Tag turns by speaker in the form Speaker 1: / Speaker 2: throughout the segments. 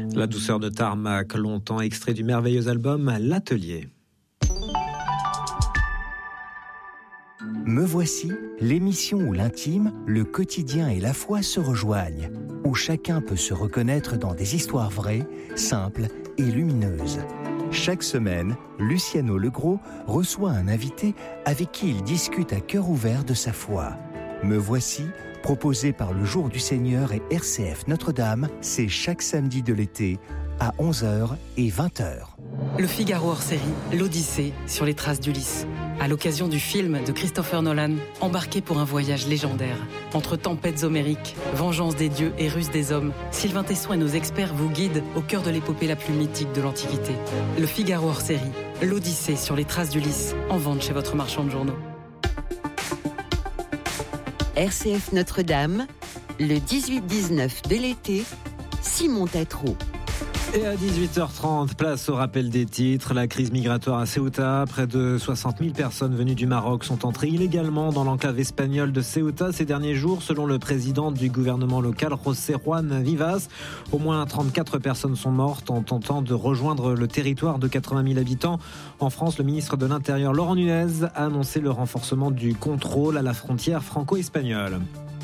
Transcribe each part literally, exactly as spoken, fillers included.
Speaker 1: La douceur de Tarmac, longtemps extrait du merveilleux album L'Atelier.
Speaker 2: Me voici, l'émission où l'intime, le quotidien et la foi se rejoignent, où chacun peut se reconnaître dans des histoires vraies, simples et lumineuses. Chaque semaine, Luciano Legros reçoit un invité avec qui il discute à cœur ouvert de sa foi. Me voici, proposé par le Jour du Seigneur et R C F Notre-Dame, c'est chaque samedi de l'été à onze heures et vingt heures.
Speaker 3: Le Figaro hors série, l'Odyssée sur les traces d'Ulysse. À l'occasion du film de Christopher Nolan, embarqué pour un voyage légendaire. Entre tempêtes homériques, vengeance des dieux et ruse des hommes, Sylvain Tesson et nos experts vous guident au cœur de l'épopée la plus mythique de l'Antiquité. Le Figaro hors série, l'Odyssée sur les traces d'Ulysse, en vente chez votre marchand de journaux.
Speaker 4: R C F Notre-Dame, le dix-huit dix-neuf de l'été, Simon Tétrault.
Speaker 1: Et à dix-huit heures trente, place au rappel des titres. La crise migratoire à Ceuta. Près de soixante mille personnes venues du Maroc sont entrées illégalement dans l'enclave espagnole de Ceuta ces derniers jours, selon le président du gouvernement local, José Juan Vivas. Au moins trente-quatre personnes sont mortes en tentant de rejoindre le territoire de quatre-vingt mille habitants. En France, le ministre de l'Intérieur, Laurent Nunez, a annoncé le renforcement du contrôle à la frontière franco-espagnole.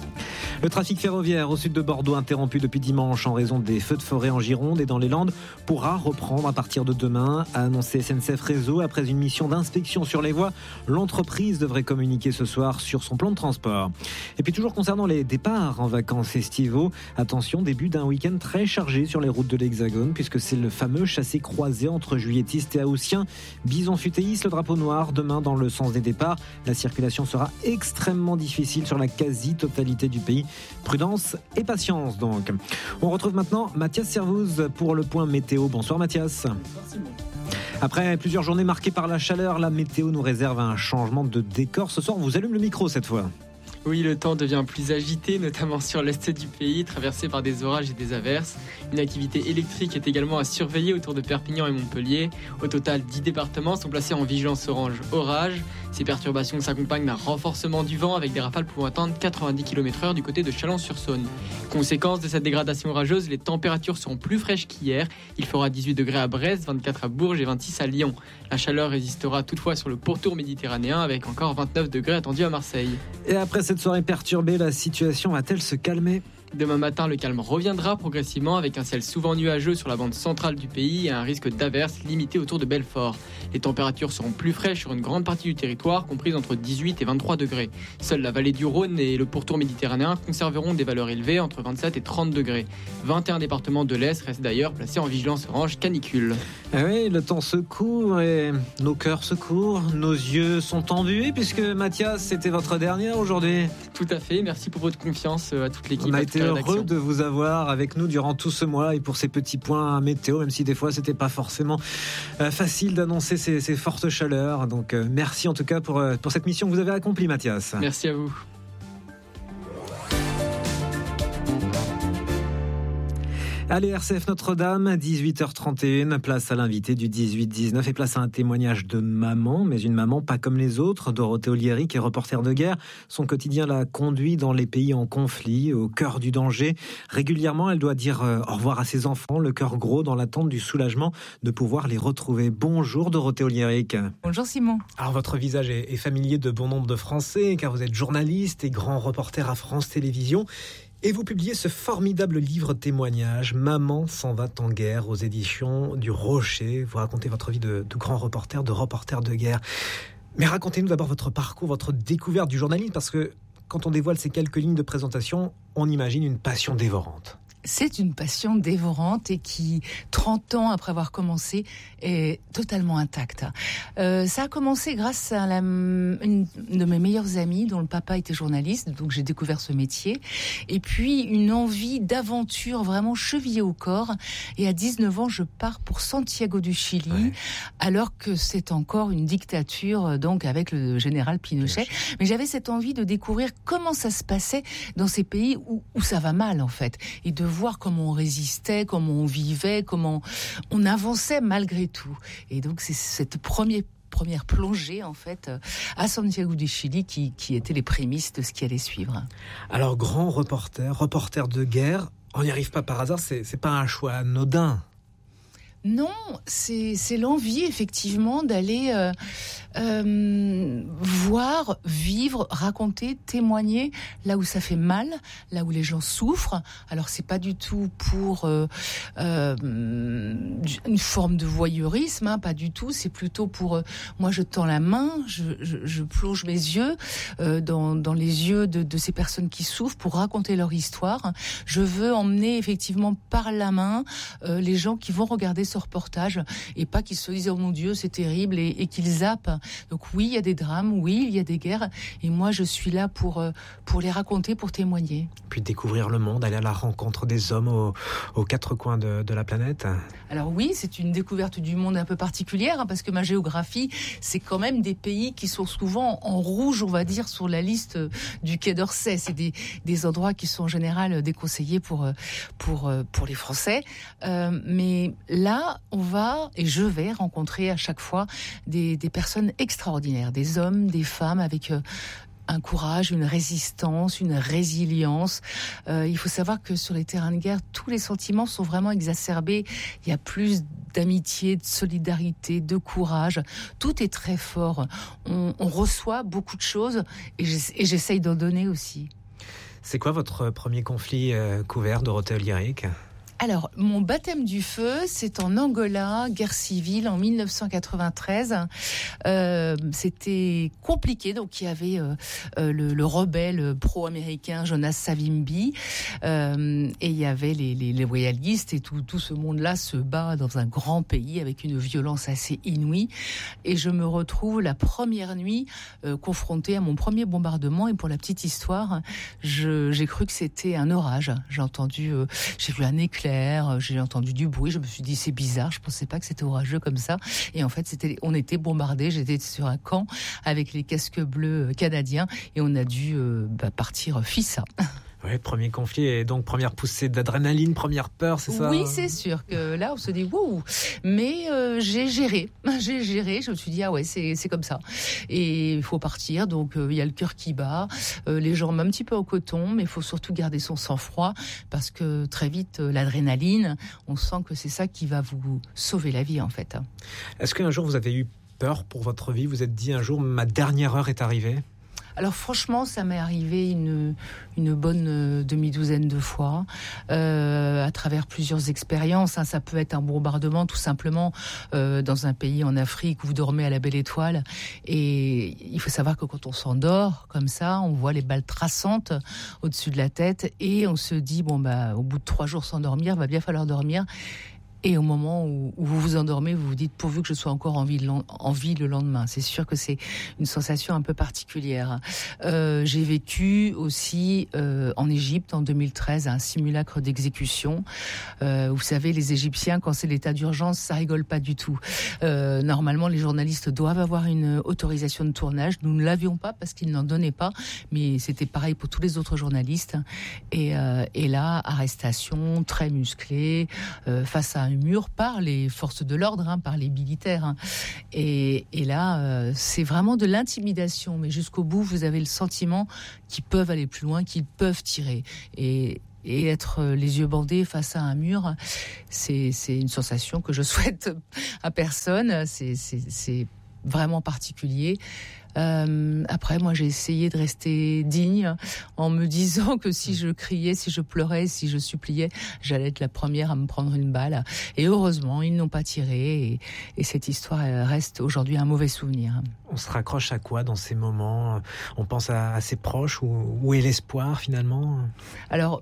Speaker 1: Le trafic ferroviaire au sud de Bordeaux, interrompu depuis dimanche en raison des feux de forêt en Gironde et dans les Landes, pourra reprendre à partir de demain, a annoncé S N C F Réseau. Après une mission d'inspection sur les voies, l'entreprise devrait communiquer ce soir sur son plan de transport. Et puis toujours concernant les départs en vacances estivaux, attention, début d'un week-end très chargé sur les routes de l'Hexagone, puisque c'est le fameux chassé-croisé entre juilletistes et haussiens. Bison-futéis, le drapeau noir, demain dans le sens des départs. La circulation sera extrêmement difficile sur la quasi-totalité du pays. Prudence et patience donc. On retrouve maintenant Mathias Servouz pour le point météo. Bonsoir Mathias.
Speaker 5: Bonsoir Simon.
Speaker 1: Après plusieurs journées marquées par la chaleur, la météo nous réserve un changement de décor. Ce soir, on vous allume le micro cette fois.
Speaker 5: Oui, le temps devient plus agité, notamment sur l'est du pays, traversé par des orages et des averses. Une activité électrique est également à surveiller autour de Perpignan et Montpellier. Au total, dix départements sont placés en vigilance orange orage. Ces perturbations s'accompagnent d'un renforcement du vent avec des rafales pouvant atteindre quatre-vingt-dix kilomètres heure du côté de Chalon-sur-Saône. Conséquence de cette dégradation orageuse, les températures seront plus fraîches qu'hier. Il fera dix-huit degrés à Brest, vingt-quatre à Bourges et vingt-six à Lyon. La chaleur résistera toutefois sur le pourtour méditerranéen avec encore vingt-neuf degrés attendus à Marseille.
Speaker 1: Et après cette soirée perturbée, la situation va-t-elle se calmer ?
Speaker 5: Demain matin, le calme reviendra progressivement avec un ciel souvent nuageux sur la bande centrale du pays et un risque d'averses limité autour de Belfort. Les températures seront plus fraîches sur une grande partie du territoire, comprise entre dix-huit et vingt-trois degrés. Seule la vallée du Rhône et le pourtour méditerranéen conserveront des valeurs élevées entre vingt-sept et trente degrés. vingt et un départements de l'Est restent d'ailleurs placés en vigilance orange canicule.
Speaker 1: Ah oui, le temps se court et nos cœurs se courent, nos yeux sont embués puisque Mathias, c'était votre dernière aujourd'hui.
Speaker 5: Tout à fait, merci pour votre confiance à toute l'équipe.
Speaker 1: On a été heureux de vous avoir avec nous durant tout ce mois et pour ces petits points météo, même si des fois c'était pas forcément euh, facile d'annoncer ces, ces fortes chaleurs. Donc euh, merci en tout cas pour, euh, pour cette mission que vous avez accomplie, Mathias.
Speaker 5: Merci à vous.
Speaker 1: Allez, R C F Notre-Dame, dix-huit heures trente et une, place à l'invité du dix-huit dix-neuf et place à un témoignage de maman, mais une maman pas comme les autres. Dorothée Oliéric est reporter de guerre. Son quotidien la conduit dans les pays en conflit, au cœur du danger. Régulièrement, elle doit dire au revoir à ses enfants, le cœur gros dans l'attente du soulagement de pouvoir les retrouver. Bonjour Dorothée Oliéric.
Speaker 6: Bonjour Simon.
Speaker 1: Alors votre visage est, est familier de bon nombre de Français, car vous êtes journaliste et grand reporter à France Télévisions. Et vous publiez ce formidable livre témoignage, Maman s'en va en guerre, aux éditions du Rocher. Vous racontez votre vie de, de grand reporter, de reporter de guerre. Mais racontez-nous d'abord votre parcours, votre découverte du journalisme, parce que quand on dévoile ces quelques lignes de présentation, on imagine une passion dévorante.
Speaker 6: C'est une passion dévorante et qui, trente ans après avoir commencé, est totalement intacte. Euh, ça a commencé grâce à la, une de mes meilleures amies dont le papa était journaliste, donc j'ai découvert ce métier. Et puis une envie d'aventure vraiment chevillée au corps. Et à dix-neuf ans, je pars pour Santiago du Chili, ouais. alors que c'est encore une dictature, donc avec le général Pinochet. Pinochet. Mais j'avais cette envie de découvrir comment ça se passait dans ces pays où, où ça va mal en fait, et de voir comment on résistait, comment on vivait, comment on avançait malgré tout. Et donc c'est cette première première plongée en fait à Santiago du Chili qui qui était les prémices de ce qui allait suivre.
Speaker 1: Alors grand reporter, reporter de guerre. On n'y arrive pas par hasard, c'est, c'est pas un choix anodin.
Speaker 6: Non, c'est, c'est l'envie effectivement d'aller euh, euh, voir, vivre, raconter, témoigner là où ça fait mal, là où les gens souffrent. Alors c'est pas du tout pour euh, euh, une forme de voyeurisme, hein, pas du tout. C'est plutôt pour euh, moi je tends la main, je, je, je plonge mes yeux euh, dans, dans les yeux de, de ces personnes qui souffrent pour raconter leur histoire. Je veux emmener effectivement par la main euh, les gens qui vont regarder ce reportage et pas qu'ils se disent oh mon Dieu c'est terrible et, et qu'ils zappent. Donc oui il y a des drames, oui il y a des guerres et moi je suis là pour pour les raconter, pour témoigner.
Speaker 1: Puis découvrir le monde, aller à la rencontre des hommes aux, aux quatre coins de, de la planète.
Speaker 6: Alors oui c'est une découverte du monde un peu particulière hein, parce que ma géographie c'est quand même des pays qui sont souvent en rouge on va dire sur la liste du Quai d'Orsay. C'est des, des endroits qui sont en général déconseillés pour pour pour les Français. Euh, mais là on va, et je vais rencontrer à chaque fois des, des personnes extraordinaires, des hommes, des femmes avec euh, un courage, une résistance, une résilience. Euh, il faut savoir que sur les terrains de guerre, tous les sentiments sont vraiment exacerbés. Il y a plus d'amitié, de solidarité, de courage. Tout est très fort. On, on reçoit beaucoup de choses et, et j'essaye d'en donner aussi.
Speaker 1: C'est quoi votre premier conflit euh, couvert, Dorothée Ollieric ?
Speaker 6: Alors, mon baptême du feu, c'est en Angola, guerre civile en mille neuf cent quatre-vingt-treize. Euh, c'était compliqué, donc il y avait euh, euh, le, le rebelle pro-américain Jonas Savimbi, euh, et il y avait les, les, les royalistes, et tout, tout ce monde-là se bat dans un grand pays avec une violence assez inouïe. Et je me retrouve la première nuit euh, confrontée à mon premier bombardement, et pour la petite histoire, je, j'ai cru que c'était un orage. J'ai entendu, euh, j'ai vu un éclair. J'ai entendu du bruit, je me suis dit c'est bizarre, je pensais pas que c'était orageux comme ça. Et en fait, c'était, on était bombardés, j'étais sur un camp avec les casques bleus canadiens et on a dû euh, bah, partir Fissa.
Speaker 1: Oui, premier conflit et donc première poussée d'adrénaline, première peur, c'est ça ?
Speaker 6: Oui, c'est sûr que là, on se dit wouh. Mais euh, j'ai géré, j'ai géré. Je me suis dit ah ouais, c'est c'est comme ça. Et il faut partir. Donc il euh, y a le cœur qui bat, euh, les jambes un petit peu au coton, mais il faut surtout garder son sang-froid parce que très vite euh, l'adrénaline, on sent que c'est ça qui va vous sauver la vie en fait.
Speaker 1: Est-ce qu'un jour vous avez eu peur pour votre vie ? Vous vous êtes dit un jour ma dernière heure est arrivée ?
Speaker 6: Alors franchement, ça m'est arrivé une, une bonne demi-douzaine de fois, euh, à travers plusieurs expériences. Hein. Ça peut être un bombardement tout simplement euh, dans un pays en Afrique où vous dormez à la belle étoile. Et il faut savoir que quand on s'endort comme ça, on voit les balles traçantes au-dessus de la tête et on se dit, bon bah au bout de trois jours sans dormir, va bien falloir dormir. Et au moment où, où vous vous endormez, vous vous dites pourvu que je sois encore en vie, en vie le lendemain. C'est sûr que c'est une sensation un peu particulière. Euh, j'ai vécu aussi euh, en Égypte en deux mille treize un simulacre d'exécution. Euh, vous savez, les Égyptiens, quand c'est l'état d'urgence, ça rigole pas du tout. Euh, normalement, les journalistes doivent avoir une autorisation de tournage. Nous ne l'avions pas parce qu'ils n'en donnaient pas, mais c'était pareil pour tous les autres journalistes. Et, euh, et là, arrestation très musclée euh, face à un mur par les forces de l'ordre, hein, par les militaires. Hein. Et, et là, euh, c'est vraiment de l'intimidation. Mais jusqu'au bout, vous avez le sentiment qu'ils peuvent aller plus loin, qu'ils peuvent tirer. Et, et être les yeux bandés face à un mur, c'est, c'est une sensation que je souhaite à personne. C'est, c'est, c'est vraiment particulier. Euh, après, moi, j'ai essayé de rester digne en me disant que si je criais, si je pleurais, si je suppliais, j'allais être la première à me prendre une balle. Et heureusement, ils n'ont pas tiré. Et, et cette histoire reste aujourd'hui un mauvais souvenir.
Speaker 1: On se raccroche à quoi dans ces moments ? On pense à, à ses proches ou où est l'espoir finalement ?
Speaker 6: Alors,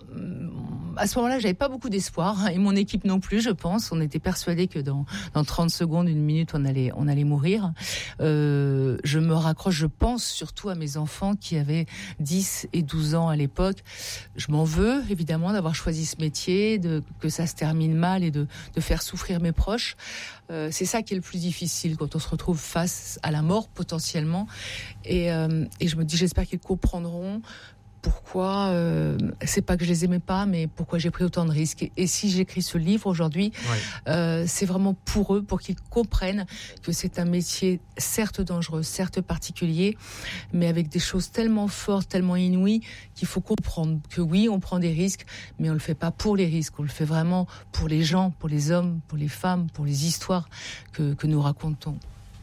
Speaker 6: à ce moment-là, j'avais pas beaucoup d'espoir et mon équipe non plus, je pense. On était persuadés que dans, dans trente secondes, une minute, on allait, on allait mourir. Euh, je me raccroche, je pense surtout à mes enfants qui avaient dix et douze ans à l'époque. Je m'en veux, évidemment, d'avoir choisi ce métier, de, que ça se termine mal et de, de faire souffrir mes proches. Euh, c'est ça qui est le plus difficile quand on se retrouve face à la mort potentiellement. Et, euh, et je me dis, j'espère qu'ils comprendront pourquoi, euh, c'est pas que je les aimais pas, mais pourquoi j'ai pris autant de risques. Et, et si j'écris ce livre aujourd'hui, ouais. euh, c'est vraiment pour eux, pour qu'ils comprennent que c'est un métier certes dangereux, certes particulier, mais avec des choses tellement fortes, tellement inouïes, qu'il faut comprendre que oui, on prend des risques, mais on le fait pas pour les risques, on le fait vraiment pour les gens, pour les hommes, pour les femmes, pour les histoires que, que nous racontons.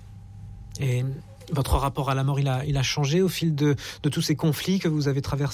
Speaker 1: Et votre rapport à la mort, il a, il a changé au fil de, de tous ces conflits que vous avez traversés ?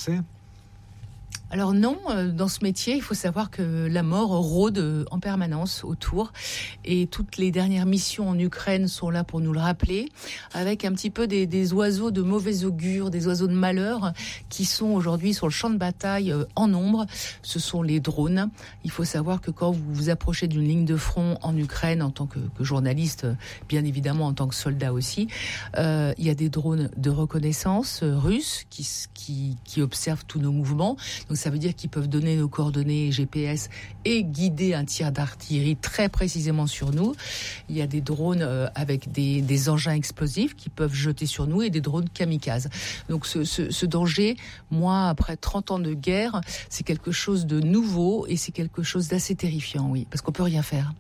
Speaker 6: Alors non, dans ce métier, il faut savoir que la mort rôde en permanence autour et toutes les dernières missions en Ukraine sont là pour nous le rappeler, avec un petit peu des, des oiseaux de mauvais augure, des oiseaux de malheur qui sont aujourd'hui sur le champ de bataille en nombre. Ce sont les drones. Il faut savoir que quand vous vous approchez d'une ligne de front en Ukraine en tant que, que journaliste, bien évidemment en tant que soldat aussi, euh, il y a des drones de reconnaissance euh, russes qui, qui, qui observent tous nos mouvements. Donc ça veut dire qu'ils peuvent donner nos coordonnées G P S et guider un tir d'artillerie très précisément sur nous. Il y a des drones euh, avec des, des engins explosifs qui peuvent jeter sur nous et des drones kamikazes. Donc ce, ce, ce danger, moi, après trente ans de guerre, c'est quelque chose de nouveau et c'est quelque chose d'assez terrifiant, oui, parce qu'on peut rien faire.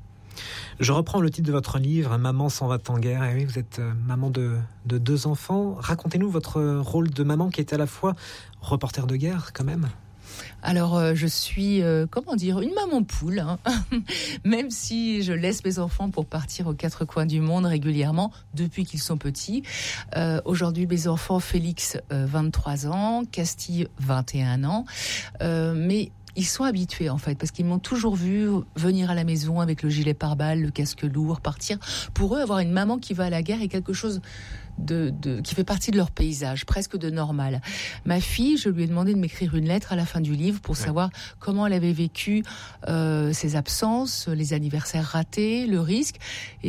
Speaker 1: Je reprends le titre de votre livre, « Maman s'en va en guerre ». Et oui, vous êtes maman de, de deux enfants. Racontez-nous votre rôle de maman qui est à la fois reporter de guerre, quand même.
Speaker 6: Alors, euh, je suis, euh, comment dire, une maman poule, hein. Même si je laisse mes enfants pour partir aux quatre coins du monde régulièrement, depuis qu'ils sont petits. Euh, aujourd'hui, mes enfants, Félix, euh, vingt-trois ans, Castille, vingt et un ans, euh, mais ils sont habitués en fait, parce qu'ils m'ont toujours vu venir à la maison avec le gilet pare-balles, le casque lourd, partir. Pour eux, avoir une maman qui va à la guerre est quelque chose de, de, qui fait partie de leur paysage, presque de normal. Ma fille, je lui ai demandé de m'écrire une lettre à la fin du livre pour ouais. savoir comment elle avait vécu euh, ses absences, les anniversaires ratés, le risque.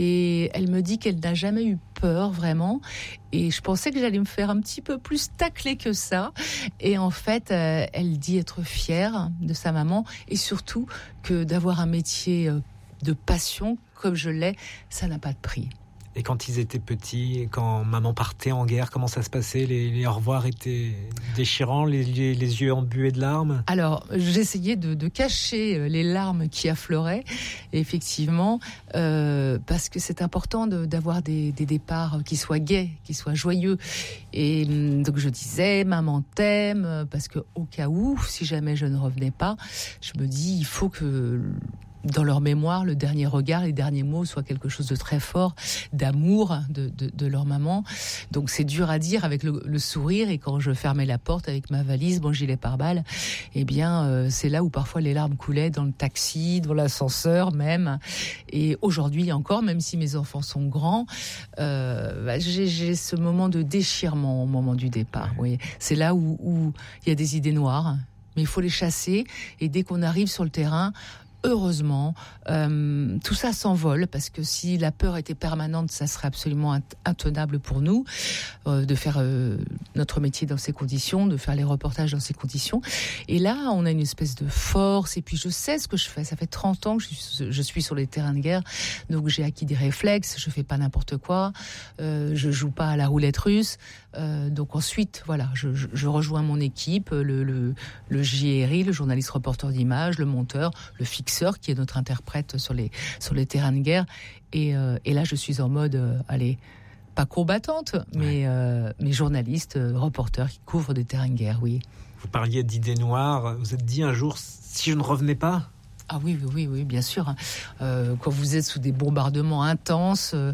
Speaker 6: Et elle me dit qu'elle n'a jamais eu peur, vraiment. Et je pensais que j'allais me faire un petit peu plus tacler que ça. Et en fait, euh, elle dit être fière de sa maman et surtout que d'avoir un métier de passion comme je l'ai, ça n'a pas de prix.
Speaker 1: Et quand ils étaient petits, quand maman partait en guerre, comment ça se passait ? Les, les au revoir étaient déchirants, les, les, les yeux embués de larmes ?
Speaker 6: Alors, j'essayais de, de cacher les larmes qui affleuraient, effectivement, euh, parce que c'est important de, d'avoir des, des départs qui soient gais, qui soient joyeux. Et donc je disais, maman t'aime, parce que au cas où, si jamais je ne revenais pas, je me dis, il faut que dans leur mémoire, le dernier regard, les derniers mots soient quelque chose de très fort, d'amour de, de, de leur maman. Donc c'est dur à dire avec le, le sourire, et quand je fermais la porte avec ma valise, mon gilet pare-balles, eh bien euh, c'est là où parfois les larmes coulaient, dans le taxi, dans l'ascenseur même. Et aujourd'hui encore, même si mes enfants sont grands, euh, bah, j'ai, j'ai ce moment de déchirement au moment du départ. Oui. C'est là où, où il y a des idées noires, mais il faut les chasser, et dès qu'on arrive sur le terrain, heureusement, euh, tout ça s'envole, parce que si la peur était permanente, ça serait absolument intenable pour nous euh, de faire euh, notre métier dans ces conditions, de faire les reportages dans ces conditions. Et là, on a une espèce de force, et puis je sais ce que je fais. Ça fait trente ans que je suis, je suis sur les terrains de guerre, donc j'ai acquis des réflexes, je fais pas n'importe quoi, euh, je joue pas à la roulette russe. Euh, donc ensuite, voilà, je, je, je rejoins mon équipe, le, le, le J R I, le journaliste reporter d'image, le monteur, le fixeur qui est notre interprète sur les, sur les terrains de guerre. Et, euh, et là, je suis en mode, euh, allez, pas combattante, mais, euh, mais journaliste, euh, reporter qui couvre des terrains de guerre, oui.
Speaker 1: Vous parliez d'idées noires, vous êtes dit un jour, si je ne revenais pas ?
Speaker 6: Ah oui, oui, oui, oui, bien sûr. Euh, quand vous êtes sous des bombardements intenses, euh,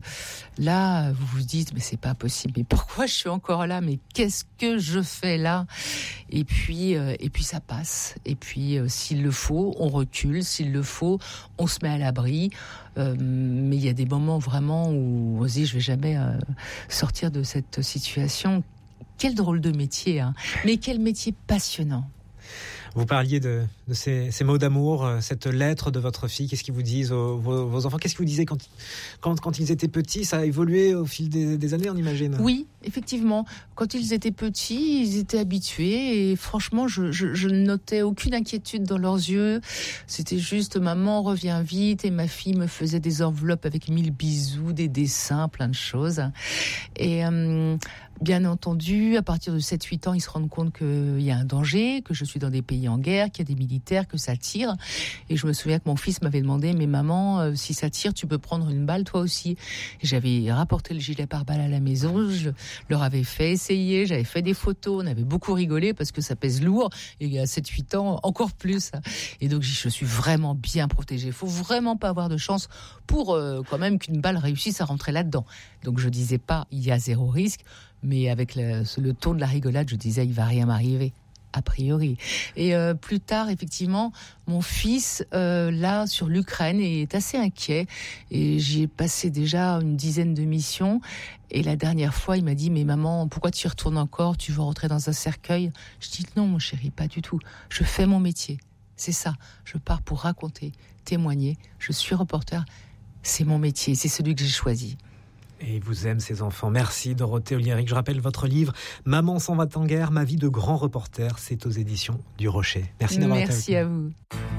Speaker 6: là, vous vous dites, mais c'est pas possible. Mais pourquoi je suis encore là ? Mais qu'est-ce que je fais là ? Et puis, euh, et puis ça passe. Et puis, euh, s'il le faut, on recule. S'il le faut, on se met à l'abri. Euh, mais il y a des moments vraiment où on se dit, je vais jamais euh, sortir de cette situation. Quel drôle de métier, hein. Mais quel métier passionnant.
Speaker 1: Vous parliez de, de ces, ces mots d'amour, cette lettre de votre fille. Qu'est-ce qu'ils vous disent, vos, vos enfants? Qu'est-ce qu'ils vous disaient quand, quand, quand ils étaient petits? Ça a évolué au fil des, des années, on imagine.
Speaker 6: Oui, effectivement. Quand ils étaient petits, ils étaient habitués. Et franchement, je, je, je ne notais aucune inquiétude dans leurs yeux. C'était juste, maman, reviens vite. Et ma fille me faisait des enveloppes avec mille bisous, des dessins, plein de choses. Et... Euh, Bien entendu, à partir de sept huit ans, ils se rendent compte qu'il y a un danger, que je suis dans des pays en guerre, qu'il y a des militaires, que ça tire. Et je me souviens que mon fils m'avait demandé, mais maman, euh, si ça tire, tu peux prendre une balle toi aussi. Et j'avais rapporté le gilet pare-balles à la maison, je leur avais fait essayer, j'avais fait des photos, on avait beaucoup rigolé parce que ça pèse lourd. Et à sept huit ans, encore plus. Et donc je suis vraiment bien protégée. Il faut vraiment pas avoir de chance pour euh, quand même qu'une balle réussisse à rentrer là-dedans. Donc je disais pas, il y a zéro risque. Mais avec le, le ton de la rigolade, je disais, il va rien m'arriver, a priori. Et euh, plus tard, effectivement, mon fils, euh, là, sur l'Ukraine, est assez inquiet. Et j'y ai passé déjà une dizaine de missions. Et la dernière fois, il m'a dit, mais maman, pourquoi tu y retournes encore? Tu veux rentrer dans un cercueil? Je dis, non, mon chéri, pas du tout. Je fais mon métier. C'est ça. Je pars pour raconter, témoigner. Je suis reporter. C'est mon métier. C'est celui que j'ai choisi.
Speaker 1: Et vous aimez ces enfants. Merci Dorothée Oliéric. Je rappelle votre livre « Maman s'en va en guerre, ma vie de grand reporter ». C'est aux éditions du Rocher. Merci d'avoir été avec nous.
Speaker 6: Merci à vous.